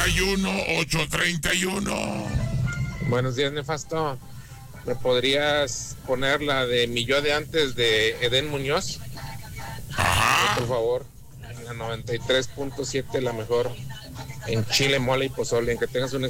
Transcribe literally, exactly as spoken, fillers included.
y uno, ocho treinta y uno. Buenos días, Nefasto. ¿Me podrías poner la de Mi Yo de Antes de Edén Muñoz? Ajá. Por favor. En la noventa y tres punto siete, la mejor. En chile, mole y pozole. En que tengas un